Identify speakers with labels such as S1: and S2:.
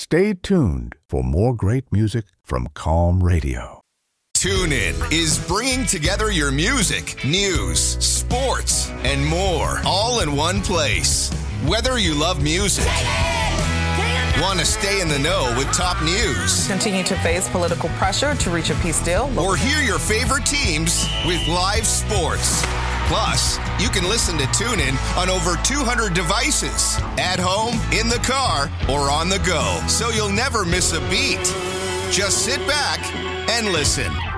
S1: Stay tuned for more great music from Calm Radio.
S2: TuneIn is bringing together your music, news, sports, and more, all in one place. Whether you love music, want to stay in the know with top news,
S3: continue to face political pressure to reach a peace deal,
S2: or hear your favorite teams with live sports. Plus, you can listen to TuneIn on over 200 devices, at home, in the car, or on the go, so you'll never miss a beat. Just sit back and listen.